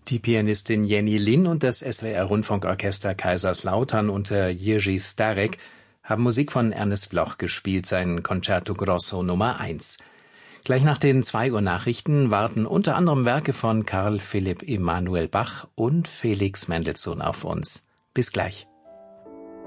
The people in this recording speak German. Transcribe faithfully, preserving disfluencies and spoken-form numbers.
Die Pianistin Jenny Lind und das S W R-Rundfunkorchester Kaiserslautern unter Jiří Starek haben Musik von Ernest Bloch gespielt, sein Concerto Grosso Nummer eins. Gleich nach den zwei Uhr Nachrichten warten unter anderem Werke von Carl Philipp Emanuel Bach und Felix Mendelssohn auf uns. Bis gleich.